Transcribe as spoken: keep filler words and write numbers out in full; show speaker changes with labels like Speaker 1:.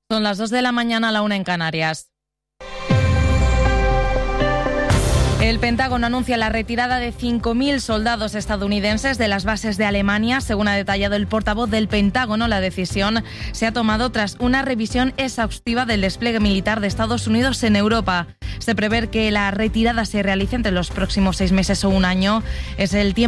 Speaker 1: Son las dos de la mañana, a la una en Canarias. El Pentágono anuncia la retirada de cinco mil soldados estadounidenses de las bases de Alemania. Según ha detallado el portavoz del Pentágono, la decisión se ha tomado tras una revisión exhaustiva del despliegue militar de Estados Unidos en Europa. Se prevé que la retirada se realice entre los próximos seis meses o un año. Es el tiempo